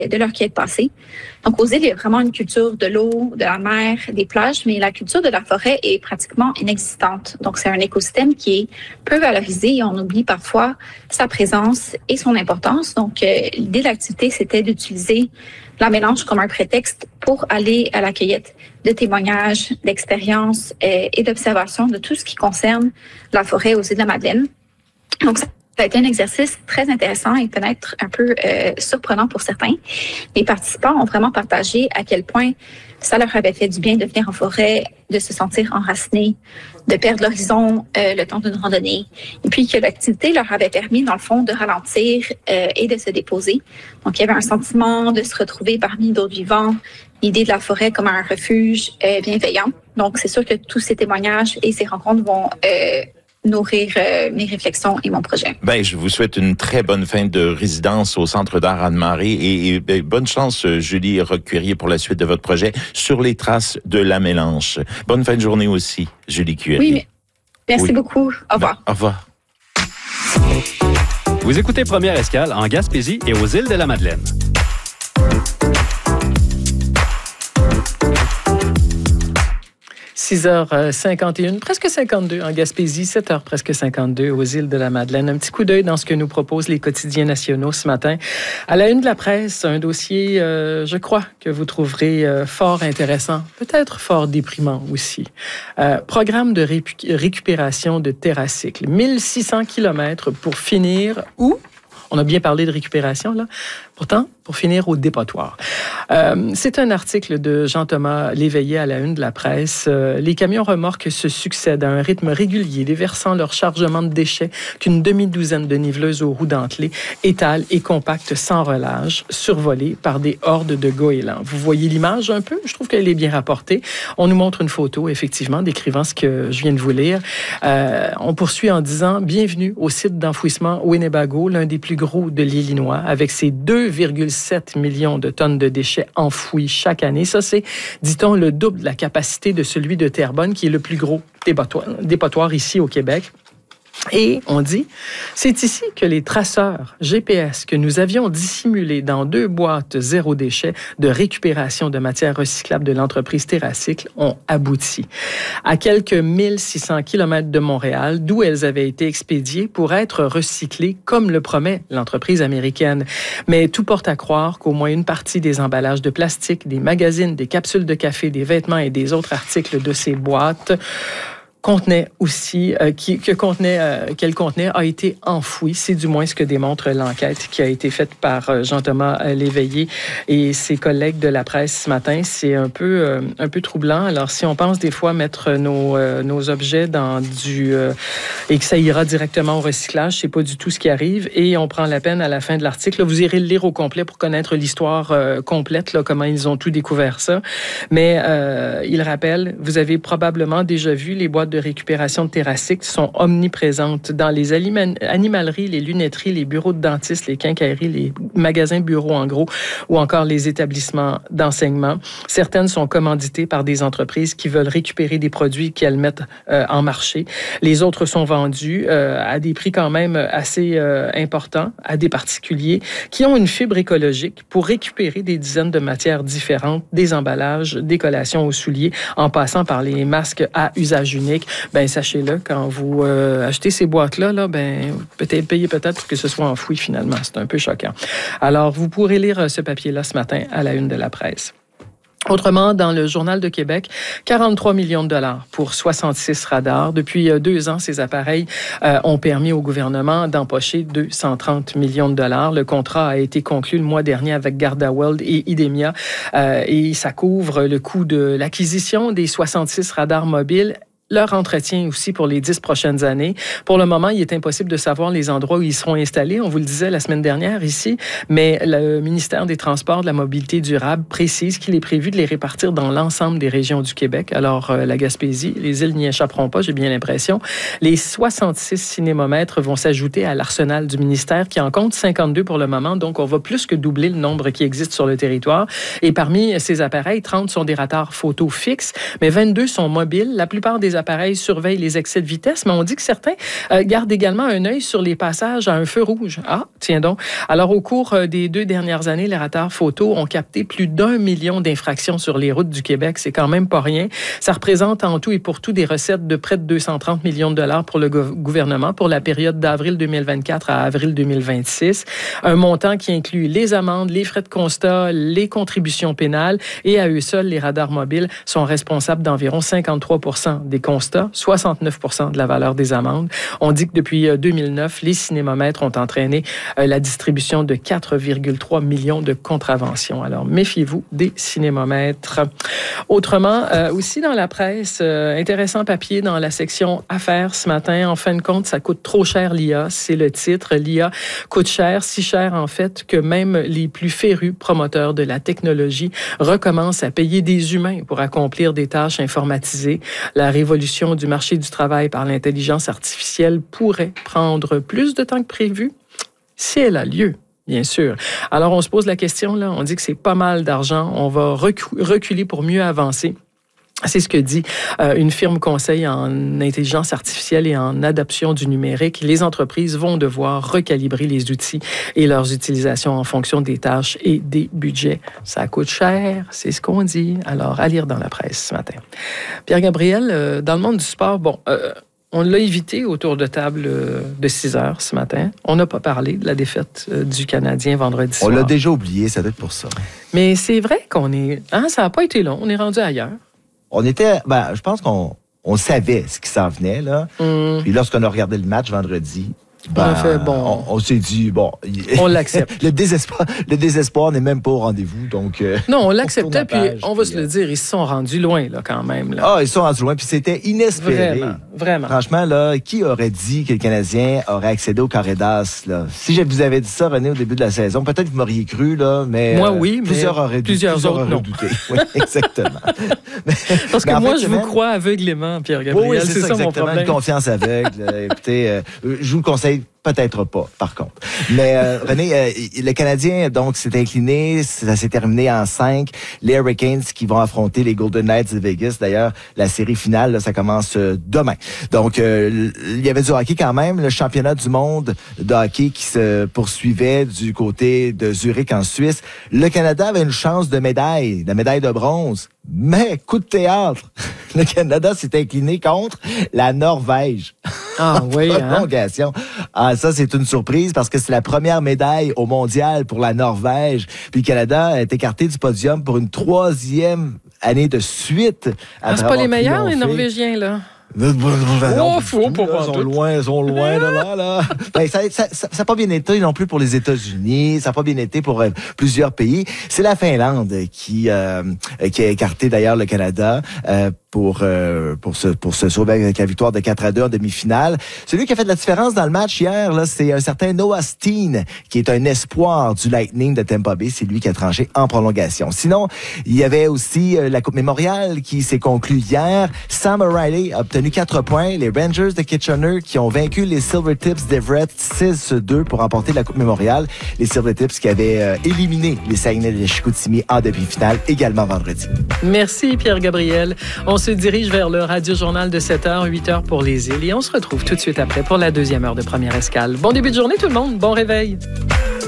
de leur quai de passé. Donc, aux îles, il y a vraiment une culture de l'eau, de la mer, des plages, mais la culture de la forêt est pratiquement inexistante. Donc, c'est un écosystème qui est peu valorisé et on oublie parfois sa présence et son importance. Donc, l'idée de l'activité, c'était d'utiliser la mélange comme un prétexte pour aller à la cueillette de témoignages, d'expériences et d'observations de tout ce qui concerne la forêt aux îles de la Madeleine. Donc, ça a été un exercice très intéressant et peut-être un peu surprenant pour certains. Les participants ont vraiment partagé à quel point ça leur avait fait du bien de venir en forêt, de se sentir enracinés, de perdre l'horizon le temps d'une randonnée. Et puis que l'activité leur avait permis, dans le fond, de ralentir et de se déposer. Donc, il y avait un sentiment de se retrouver parmi d'autres vivants, l'idée de la forêt comme un refuge bienveillant. Donc, c'est sûr que tous ces témoignages et ces rencontres vont nourrir mes réflexions et mon projet. Ben, je vous souhaite une très bonne fin de résidence au Centre d'art Anne-Marie et bonne chance, Julie Roch-Cuirier, pour la suite de votre projet Sur les traces de la Mélange. Bonne fin de journée aussi, Julie Cuirier. Oui, mais merci beaucoup. Au revoir. Au revoir. Vous écoutez Première Escale en Gaspésie et aux îles de la Madeleine. « 6h51, presque 52 en Gaspésie, 7h presque 52 aux îles de la Madeleine. Un petit coup d'œil dans ce que nous proposent les quotidiens nationaux ce matin. À la une de la presse, un dossier, je crois, que vous trouverez fort intéressant, peut-être fort déprimant aussi. Programme de récupération de TerraCycle. 1600 kilomètres pour finir où? On a bien parlé de récupération, là. Pourtant, pour finir au dépotoir. C'est un article de Jean-Thomas Léveillé à la une de la presse. Les camions remorques se succèdent à un rythme régulier, déversant leur chargement de déchets qu'une demi-douzaine de niveleuses aux roues dentelées étalent et compactent sans relâche, survolées par des hordes de goélands. Vous voyez l'image un peu? Je trouve qu'elle est bien rapportée. On nous montre une photo, effectivement, décrivant ce que je viens de vous lire. On poursuit en disant « Bienvenue au site d'enfouissement Winnebago, l'un des plus gros de l'Illinois, avec ses 2,7 millions de tonnes de déchets enfouis chaque année. Ça, c'est, dit-on, le double de la capacité de celui de Terrebonne, qui est le plus gros dépotoir ici au Québec. Et on dit, c'est ici que les traceurs GPS que nous avions dissimulés dans 2 boîtes zéro déchet de récupération de matières recyclables de l'entreprise TerraCycle ont abouti. À quelques 1600 kilomètres de Montréal, d'où elles avaient été expédiées pour être recyclées comme le promet l'entreprise américaine. Mais tout porte à croire qu'au moins une partie des emballages de plastique, des magazines, des capsules de café, des vêtements et des autres articles de ces boîtes contenait aussi, qu'elle contenait a été enfouie. C'est du moins ce que démontre l'enquête qui a été faite par Jean-Thomas Léveillé et ses collègues de la presse ce matin. C'est un peu troublant. Alors, si on pense des fois mettre nos objets dans et que ça ira directement au recyclage, c'est pas du tout ce qui arrive. Et on prend la peine à la fin de l'article. Là, vous irez le lire au complet pour connaître l'histoire complète, là, comment ils ont tout découvert ça. Mais il rappelle, vous avez probablement déjà vu les boîtes de récupération de TerraCycle sont omniprésentes dans les animaleries, les lunetteries, les bureaux de dentistes, les quincailleries, les magasins bureaux en gros ou encore les établissements d'enseignement. Certaines sont commanditées par des entreprises qui veulent récupérer des produits qu'elles mettent en marché. Les autres sont vendus à des prix quand même assez importants à des particuliers qui ont une fibre écologique pour récupérer des dizaines de matières différentes, des emballages, des collations aux souliers, en passant par les masques à usage unique. Ben sachez-le, quand vous achetez ces boîtes-là, ben peut-être payez peut-être pour que ce soit enfoui finalement. C'est un peu choquant. Alors, vous pourrez lire ce papier-là ce matin à la une de la presse. Autrement, dans le Journal de Québec, 43 millions de dollars pour 66 radars. Depuis 2 ans, ces appareils ont permis au gouvernement d'empocher 230 millions de dollars. Le contrat a été conclu le mois dernier avec GardaWorld et Idemia et ça couvre le coût de l'acquisition des 66 radars mobiles, leur entretien aussi pour les 10 prochaines années. Pour le moment, il est impossible de savoir les endroits où ils seront installés. On vous le disait la semaine dernière ici, mais le ministère des Transports, de la Mobilité durable précise qu'il est prévu de les répartir dans l'ensemble des régions du Québec. Alors, la Gaspésie, les îles n'y échapperont pas, j'ai bien l'impression. Les 66 cinémomètres vont s'ajouter à l'arsenal du ministère qui en compte 52 pour le moment. Donc, on va plus que doubler le nombre qui existe sur le territoire. Et parmi ces appareils, 30 sont des radars photo fixes, mais 22 sont mobiles. La plupart des appareils surveillent les excès de vitesse, mais on dit que certains gardent également un œil sur les passages à un feu rouge. Ah, tiens donc. Alors, au cours des 2 dernières années, les radars photo ont capté plus d'1 million d'infractions sur les routes du Québec. C'est quand même pas rien. Ça représente en tout et pour tout des recettes de près de 230 millions de dollars pour le gouvernement pour la période d'avril 2024 à avril 2026. Un montant qui inclut les amendes, les frais de constat, les contributions pénales et à eux seuls, les radars mobiles sont responsables d'environ 53% des constats, 69% de la valeur des amendes. On dit que depuis 2009, les cinémomètres ont entraîné la distribution de 4,3 millions de contraventions. Alors, méfiez-vous des cinémomètres. Autrement, aussi dans la presse, intéressant papier dans la section Affaires ce matin. En fin de compte, ça coûte trop cher l'IA, c'est le titre. L'IA coûte cher, si cher en fait que même les plus férus promoteurs de la technologie recommencent à payer des humains pour accomplir des tâches informatisées. La révolution du marché du travail par l'intelligence artificielle pourrait prendre plus de temps que prévu si elle a lieu. Bien sûr. Alors, on se pose la question, là, on dit que c'est pas mal d'argent, on va reculer pour mieux avancer. C'est ce que dit une firme conseil en intelligence artificielle et en adoption du numérique. Les entreprises vont devoir recalibrer les outils et leurs utilisations en fonction des tâches et des budgets. Ça coûte cher, c'est ce qu'on dit. Alors, à lire dans la presse ce matin. Pierre-Gabriel, dans le monde du sport, on l'a évité autour de table de 6 heures ce matin. On n'a pas parlé de la défaite du Canadien vendredi soir. On l'a déjà oublié, ça doit être pour ça. Mais c'est vrai qu'on est... ça n'a pas été long, on est rendu ailleurs. On était... je pense qu'on savait ce qui s'en venait, là. Puis lorsqu'on a regardé le match vendredi... on s'est dit, on l'accepte. Le désespoir n'est même pas au rendez-vous, donc... Non, on l'acceptait, puis on va se le dire, ils se sont rendus loin, là, quand même. Là. Ils se sont rendus loin, puis c'était inespéré. Vraiment. Franchement, là, qui aurait dit que le Canadien aurait accédé au carré d'as, là? Si je vous avais dit ça, René, au début de la saison, peut-être que vous m'auriez cru, là, mais... Moi, oui, mais plusieurs autres, non. douté. Oui, exactement. Parce que moi, je vous crois aveuglément, Pierre-Gabriel. Oui, c'est ça, mon exactement, problème. une confiance aveugle. Écoutez, je vous le conseille peut-être pas, par contre. Mais René, le Canadien, donc, s'est incliné. Ça s'est terminé en 5. Les Hurricanes qui vont affronter les Golden Knights de Vegas. D'ailleurs, la série finale, là, ça commence demain. Donc, il y avait du hockey quand même. Le championnat du monde de hockey qui se poursuivait du côté de Zurich en Suisse. Le Canada avait une chance de médaille, la médaille de bronze. Mais, coup de théâtre, le Canada s'est incliné contre la Norvège. Ah oui, prolongation. Ça, c'est une surprise parce que c'est la première médaille au mondial pour la Norvège. Puis le Canada est écarté du podium pour une 3e année de suite. C'est pas les meilleurs, les Norvégiens, là? Ils sont loin de là. Ça n'a pas bien été non plus pour les États-Unis, ça n'a pas bien été pour plusieurs pays. C'est la Finlande qui a écarté d'ailleurs le Canada pour se sauver avec la victoire de 4-2 en demi-finale. Celui qui a fait de la différence dans le match hier, là, c'est un certain Noah Steen, qui est un espoir du Lightning de Tampa Bay. C'est lui qui a tranché en prolongation. Sinon, il y avait aussi la Coupe Mémorial qui s'est conclue hier. Sam O'Reilly a obtenu 4 points. Les Rangers de Kitchener qui ont vaincu les Silvertips d'Everett 6-2 pour remporter la Coupe Mémorial. Les Silvertips qui avaient éliminé les Saguenay de Chicoutimi en demi-finale également vendredi. Merci Pierre-Gabriel. On se dirige vers le Radio-Journal de 7h, 8h pour les îles et on se retrouve tout de suite après pour la 2e heure de Première Escale. Bon début de journée tout le monde, bon réveil.